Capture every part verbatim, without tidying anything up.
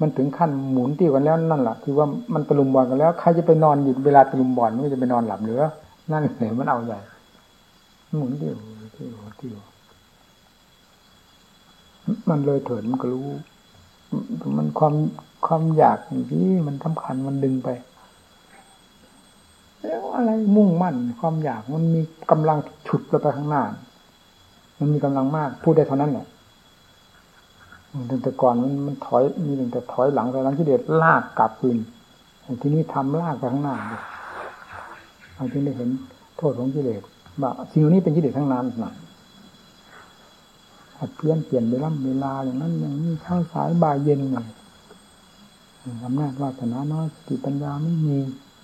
มันถึงขั้นหมุนติ้วกันแล้วนั่นแหละที่ว่ามันตะลุมบอลกันแล้วใครจะไปนอนอยู่เวลาตะลุมบอลไม่จะไปนอนหลับหรือนั่นเหรอมันเอาใหญ่หมุนติ้วติ้วติ้วมันเลยเถิดมันก็รู้มันความความอยากที่มันสำคัญมันดึงไปแล้วอะไรมุ่งมั่นความอยากมันมีกำลังฉุดเราไปข้างหน้ามันมีกำลังมากพูดได้เท่านั้นแหละแต่ก่อนมันมันถอยมีแต่ถอยหลังถอยหลังที่เด็ดลากกลับคืนทีนี้ทำลากไปข้างหน้าเราจึงได้เห็นโทษของกิเลสว่าสิ่งนี้เป็นกิเลสทั้งนั้นนะเปลี่ยนเปลี่ยนเวลาเวลาอย่างนั้นอย่างนี้เช้าสายบ่ายเย็นไงอำนาจวาสนาน้อยสติปัญญาไม่มี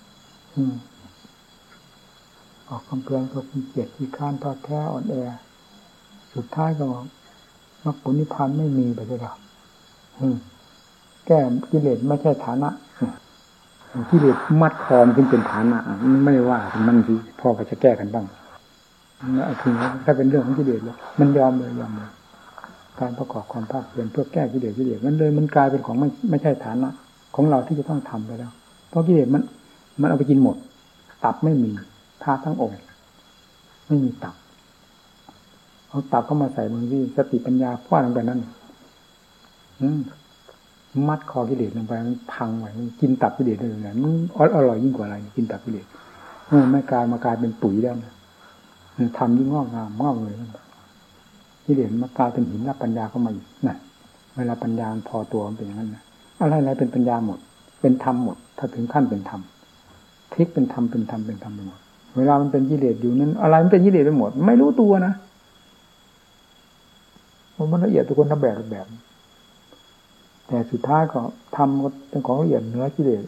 ออกคำเพียรก็มีเกียรติข้านทอดแท้อ่อนแอสุดท้ายก็มรรคผลนิพพานไม่มีไปเลยหรอกแก้กิเลสไม่ใช่ฐานะกิเลสมัดคอมขึ้นเป็นฐานะไม่ว่ามันที่พ่อก็จะแก้กันบ้างคือถ้าเป็นเรื่องของกิเลสแล้วมันยอมเลยยอมเลยการประกอบความภาคเพียรเพื่อแก้กิเลสกิเลสมันเลยมันกลายเป็นของไม่ไม่ใช่ฐานะของเราที่จะต้องทำไปแล้วเพราะกิเลสมันมันเอาไปกินหมดตับไม่มีธาตุทั้งองค์ไม่มีตับเอาตับเข้ามาใส่บางทีสติปัญญาฟาดลงไปนั่นมัดคอกิเลสลงไปมันพังไปกินตับกิเลสได้เลยนะมันอร่อยยิ่งกว่าอะไรกินตับกิเลสไม่กลายมากลายเป็นปุ๋ยแล้วนะทำยิ่งงอกงามงอกเลยกิเลสมากลายเป็นหินรับปัญญาเข้ามาอีกนะเวลาปัญญาพอตัวมันเป็นอย่างนั้นนะอะไรอะไรเป็นปัญญาหมดเป็นธรรมหมดถ้าถึงขั้นเป็นธรรมพลิกเป็นธรรมเป็นธรรมเป็นธรรมไปหมดเวลามันเป็นกิเลสอยู่นั้นอะไรมันเป็นกิเลสไปหมดไม่รู้ตัวนะมันละเอียดทุกคนทำแบบแบบแต่สุดท้ายก็ทำก็เป็นของละเอียดเหนือกิเลส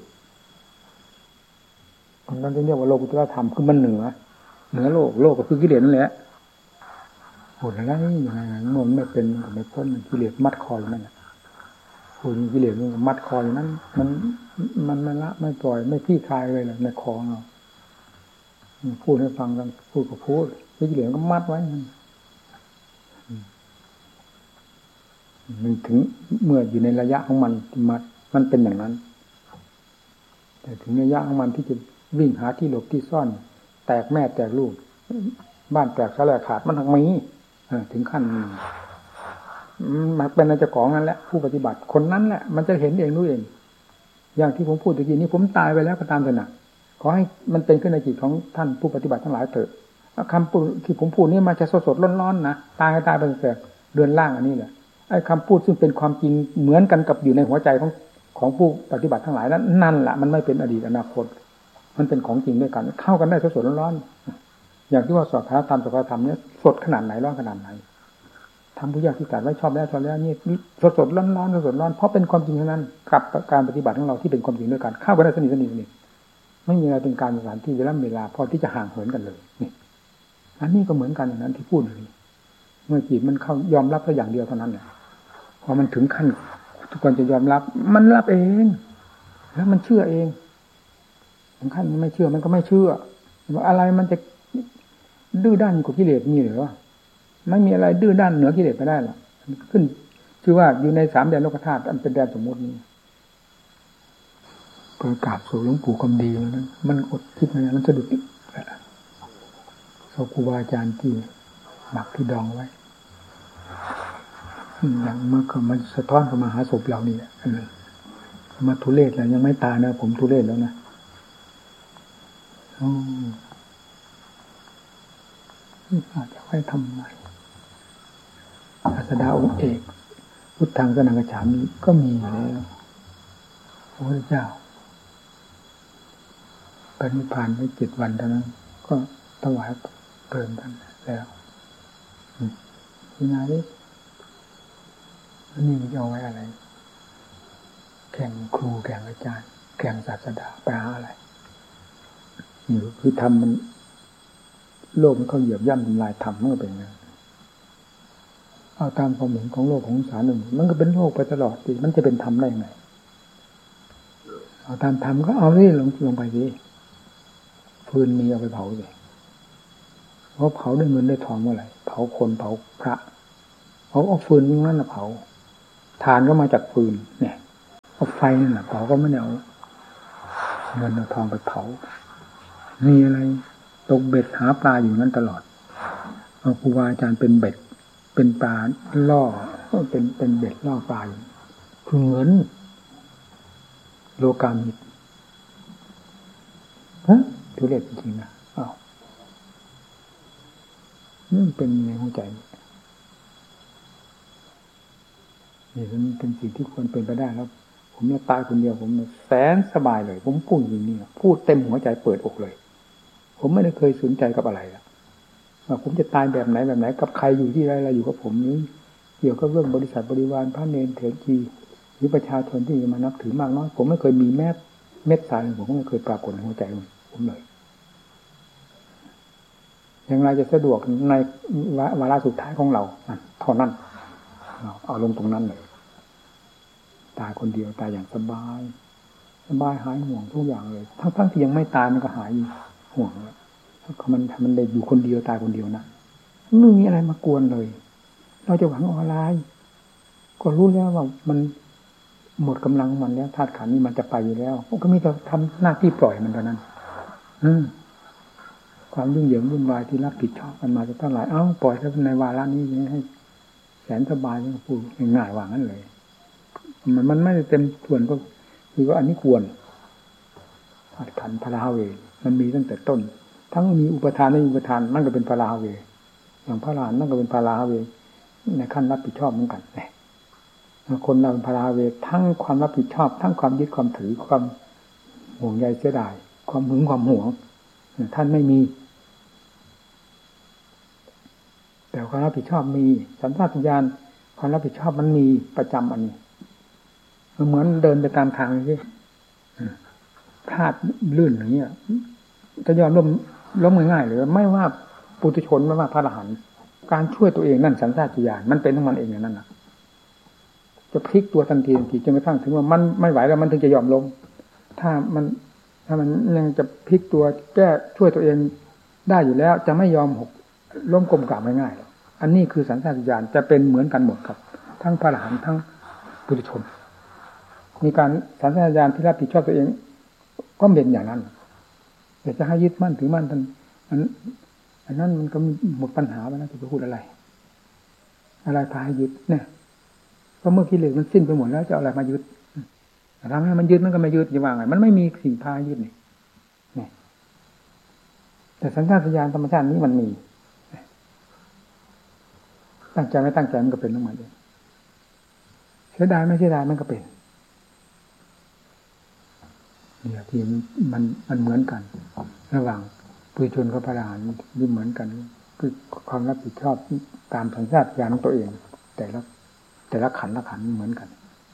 คนนั้นจะเรียกว่าโลกุตตรธรรมคือมันเหนือเหนือโลกโลกก็คือกิเลสนั่นแหละโหดแล้วนี่ยังไงมันไม่เป็นไม่พ้นกิเลสมัดคออยู่นั่นแหละโหกิเลสมันมัดคออยู่นั้นมันมันไม่ละไม่ปล่อยไม่คลี่คลายเลยแหละในคอเราพูดให้ฟังกันพูดก็พูดกิเลสก็มัดไว้มันถึงเมื่ออยู่ในระยะของมันมัดมันเป็นอย่างนั้นแต่ถึงระยะของมันที่จะวิ่งหาที่หลบที่ซ่อนแตกแม่แตกลูกบ้านแตกสลายขาดมันทั้งมีถึงขั้นมันเป็นเจ้าของนั่นแหละผู้ปฏิบัติคนนั้นแหละมันจะเห็นเองรู้เองอย่างที่ผมพูดตะกี้นี้ผมตายไปแล้วก็ตามเถอะนะขอให้มันเป็นขึ้นในจิตของท่านผู้ปฏิบัติทั้งหลายเถอะคำพูดที่ผมพูดนี่มาจะสดๆร้อนๆนะตายก็ตายไปเสร็จเดือนล่างอันนี้แหละไอ้คำพูดซึ่งเป็นความจริงเหมือนกันกับอยู่ในหัวใจของของผู้ปฏิบัติทั้งหลายนั้นนั่นแหละมันไม่เป็นอดีตอนาคตมันเป็นของจริงด้วยกันเข้ากันได้สดๆร้อนๆอย่างที่ว่าสอบพระธรรมสอบพระธรรมเนี่ยสดขนาดไหนร้อนขนาดไหนทำผู้ยากที่ตัดไว้ชอบแล้วชอบแล้วนี่สดๆร้อนๆสดๆร้อนเพราะเป็นความจริงเท่านั้นกับการปฏิบัติของเราที่เป็นความจริงด้วยกันเข้ากันได้สนิทสนิทสนิทไม่มีอะไรเป็นการสถานที่เวลาเวลาพอที่จะห่างเหินกันเลยนี่อันนี้ก็เหมือนกันอย่างนั้นที่พูดเลยเมื่อจิตมันเข้ายอมรับแค่อย่างเดียวเท่านั้นแหละพอมันถึงขั้นทุกคนจะยอมรับมันรับเองแล้วมันเชื่อเองถึงขั้นมันไม่เชื่อมันก็ไม่เชื่อว่าอะไรมันจะดื้อด้านกว่ากิเลสมีหรือว่าไม่มีอะไรดื้อด้านเหนือกิเลสไปได้หรอกขึ้นชื่อว่าอยู่ในสามแดนโลกธาตุอันเป็นแดนสมมตินี้ประกาศสู่หลวงปู่คำดีนั้นมันอดคิดไม่ได้มันสะดุดครูบาอาจารย์ที่หมักที่ดองไว้อย่างเมื่อเขามาสะท้อนเข้ามาหาศพเรานี่มาทุเรศแล้วยังไม่ตายนะผมทุเรศแล้วนะอ๋อนี่อาจจะให้ทำไงศาสดาองค์เอกพุทธังสนังกัจฉามิก็มีแล้วพระพุทธเจ้าปฏินิพพานไปเจ็ดวันเท่านั้นก็ถวายเพลิงกันแล้วที่ไหนอันนี้มันจะเอาไว้อะไรแข่งครูแข่งอาจารย์แข่งศาสดาไปหาอะไรนี่คือทำมันโลกมันเขาเหยียบย่ำทำลายธรรมมันก็เป็นอย่างนั้นเอาตามความเห็นของโลกของสารหนึ่งมันก็เป็นโลกไปตลอดสิมันจะเป็นธรรมได้ยังไงเอาตามธรรมก็เอาสิลงลงไปสิฟืนมีเอาไปเผาสิเพราะเผาด้วยเงินด้วยทองเมื่อไหร่เผาคนเผาพระเขาเอาฟืนนั่นน่ะเผาทานก็มาจากฟืนเนี่ยเอาไฟนั่นแหละเผาก็ไม่ได้เอาเงินเอาทองไปเผามีอะไรตกเบ็ดหาปลาอยู่นั้นตลอดเอาครูบาอาจารย์เป็นเบ็ดเป็นปลาล่อเป็นเป็นเบ็ดล่อปลาคือเงินโลกามิตรฮะทุเรศจริงๆนะอ้าวนี่เป็นในหัวใจนี่มันเป็นสิ่งที่ควรเป็นไปได้แล้วผมเนี่ยตายคนเดียวผมแสนสบายเลยผมพูดอย่างนี้พูดเต็มหัวใจเปิดอกเลยผมไม่ได้เคยสนใจกับอะไรละว่าผมจะตายแบบไหนแบบไหนกับใครอยู่ที่ไรอะไรอยู่กับผมนี้เกี่ยวกับเรื่องบริษัทบริวารพระเนรเถรจีหรือประชาชนที่มานับถือมากน้อยผมไม่เคยมีแม้เม็ดสายผมก็ไม่เคยปรากฏในหัวใจผมเลยอย่างไรจะสะดวกในวาระสุดท้ายของเราเท่านั้นเอาลงตรงนั้นเลยตายคนเดียวตายอย่างสบายสบายหายห่วงทุกอย่างเลยทั้งๆที่ยังไม่ตายมันก็หายห่วงแล้วมันมันได้อยู่คนเดียวตายคนเดียวนะไม่มีอะไรมากวนเลยเราจะหวังอะไรก็รู้แล้วว่ามันหมดกำลังมันแล้วธาตุขันธ์นี้มันจะไปอยู่แล้วก็มีแต่ทำหน้าที่ปล่อยมันเท่านั้นอืมความยุ่งเหยิงวุ่นวายที่รับผิดชอบกันมาจะเท่าไหร่เอ้าปล่อยในวาระนี้ให้แสนสบายนี่พูดง่ายๆว่างั้นเลยมันมันไม่ได้เต็มส่วนก็คือว่าอันนี้ควรธาตุขันธ์พราเวมันมีตั้งแต่ต้นทั้งมีอุปทานและอุปทานนั่นก็เป็นพราเวอย่างพระอรหันต์นั่นก็เป็นพราเวในขั้นรับผิดชอบเหมือนกันคนเราเป็นพราเวทั้งความรับผิดชอบทั้งความยึดความถือความห่วงใยเสียดายความหึงความหวงท่านไม่มีแต่ความรับผิดชอบมีสัญชาตญาณความรับผิดชอบมันมีประจำอันนี้เหมือนเดินไปตามทางที่พลาดลื่นอย่างเงี้ยจะยอมล้มล้มง่ายๆหรือไม่ว่าปุถุชนไม่ว่าพระอรหันต์การช่วยตัวเองนั่นสัญชาตญาณมันเป็นของมันเองอย่างนั้นนะจะพลิกตัวทันทีทันทีจนกระทั่งถึงว่ามันไม่ไหวแล้วมันถึงจะยอมล้มถ้ามันถ้ามันยังจะพลิกตัวแก้ช่วยตัวเองได้อยู่แล้วจะไม่ยอมหกล้มกลมกล่อมง่ายๆอันนี้คือสัญชาตญาณจะเป็นเหมือนกันหมดครับทั้งพระอรหันต์ทั้งปุถุชนมีการสัญชาตญาณที่รับผิดชอบตัวเองก็เป็นอย่างนั้นแต่จะให้ยึดมั่นถือมั่นท่านอันอันนั้นมันก็หมดปัญหาไปแล้วจะพูดอะไรอะไรพาให้ยึดเนี่ยก็เมื่อกิเลสมันสิ้นไปหมดแล้วจะเอาอะไรมายึดทำให้มันยึดมันก็ไม่ยึดจะว่าไงมันไม่มีสิ่งพายึดนี่นี่แต่สัญชาตญาณธรรมชาตินี้มันมีตั้งใจไม่ตั้งใจมันก็เป็นทั้งหมดเองเสียดายไม่เสียดายมันก็เป็นเนี่ยที่มันมันเหมือนกันระหว่างปุถุชนกับพระอรหันต์นี่เหมือนกันคือความรับผิดชอบตามสัญชาตญาณของตัวเองแต่ละแต่ละขันละขันเหมือนกัน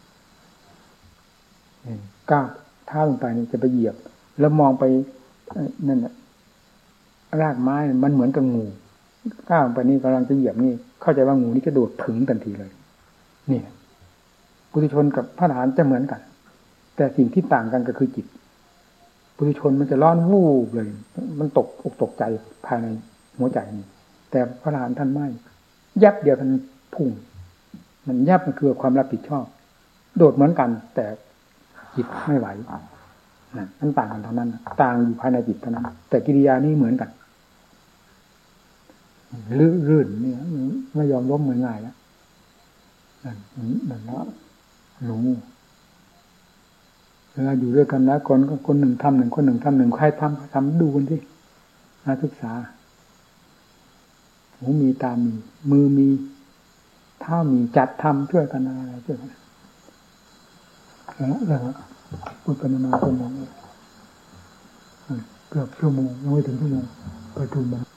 ก้าวเท้าลงไปนี่จะไปเหยียบแล้วมองไปนั่นแหละรากไม้มันเหมือนกับงูก้าวลงไปนี่กำลังจะเหยียบนี่เข้าใจว่างูนี่จะโดดถึงทันทีเลยนี่ปุถุชนกับพระอรหันต์จะเหมือนกันแต่สิ่งที่ต่างกันก็คือจิตปุถุชนมันจะร้อนวูบเลยมันตกอกตกใจภายในหัวใจนี่แต่พระอรหันต์ท่านไม่ยับเดียวท่านพุ่งมันยับมันคือความรับผิดชอบโดดเหมือนกันแต่จิตไม่ไหวนั่นมันต่างกันเท่านั้นต่างอยู่ภายในจิตเท่านั้นแต่กิริยานี้เหมือนกันลื่นๆเนี่ยไม่ยอมล้มง่ายๆแล้วนั่นนั่นแล้วหนูเวลาอยู่ด้วยกันแล้วคนก็คนหนึ่งทำหนึ่งคนหนึ่งทำหนึ่งใครทำทำดูกันสิมาศึกษาหูมีตามีมือมีเท้ามีจัดทำช่วยกันอะไรช่วยกันแล้วแล้วพูดกันมาชั่วโมงเกือบชั่วโมงยังไม่ถึงชั่วโมงประชุมมัน